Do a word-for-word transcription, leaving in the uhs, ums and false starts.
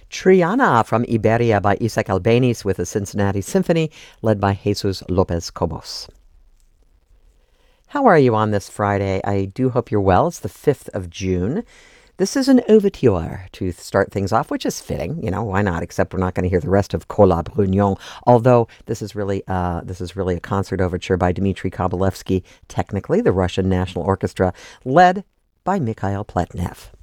Triana from Iberia by Isaac Albéniz with the Cincinnati Symphony, led by Jesus Lopez Cobos. How are you on this Friday? I do hope you're well. It's the fifth of June. This is an overture to start things off, which is fitting. You know, why not? Except we're not going to hear the rest of Cola Brugnon. Although this is really, uh, this is really a concert overture by Dmitry Kobalevsky, technically the Russian National Orchestra, led by Mikhail Pletnev.